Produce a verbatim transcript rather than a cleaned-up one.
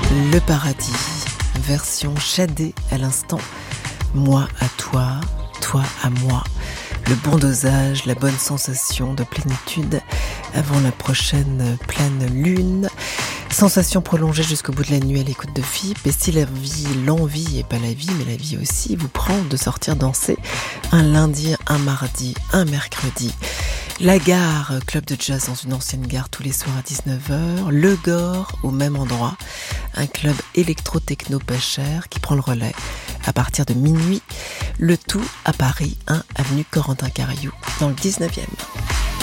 Le Paradis, version shadée à l'instant. Moi à toi, toi à moi. Le bon dosage, la bonne sensation de plénitude avant la prochaine pleine lune. Sensation prolongée jusqu'au bout de la nuit à l'écoute de F I P. Et si la vie, l'envie, et pas la vie, mais la vie aussi, vous prend de sortir danser un lundi, un mardi, un mercredi. La Gare, club de jazz dans une ancienne gare tous les soirs à dix-neuf heures. Le Gore, au même endroit. Un club électro-techno pas cher qui prend le relais à partir de minuit. Le tout à Paris, un avenue Corentin Cariou, dans le dix-neuvième.